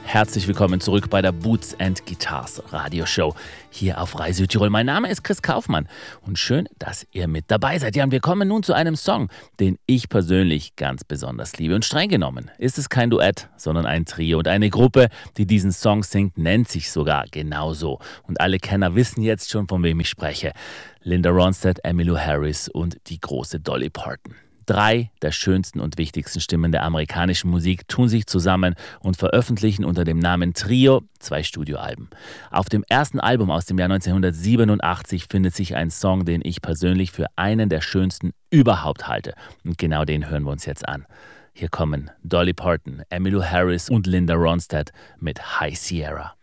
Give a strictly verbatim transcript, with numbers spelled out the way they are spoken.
Herzlich willkommen zurück bei der Boots and Guitars Radioshow hier auf Rai Südtirol. Mein Name ist Chris Kaufmann und schön, dass ihr mit dabei seid. Ja, und wir kommen nun zu einem Song, den ich persönlich ganz besonders liebe. Und streng genommen ist es kein Duett, sondern ein Trio. Und eine Gruppe, die diesen Song singt, nennt sich sogar genauso. Und alle Kenner wissen jetzt schon, von wem ich spreche. Linda Ronstadt, Emmylou Harris und die große Dolly Parton. Drei der schönsten und wichtigsten Stimmen der amerikanischen Musik tun sich zusammen und veröffentlichen unter dem Namen Trio zwei Studioalben. Auf dem ersten Album aus dem Jahr neunzehnhundertsiebenundachtzig findet sich ein Song, den ich persönlich für einen der schönsten überhaupt halte. Und genau den hören wir uns jetzt an. Hier kommen Dolly Parton, Emmylou Harris und Linda Ronstadt mit High Sierra.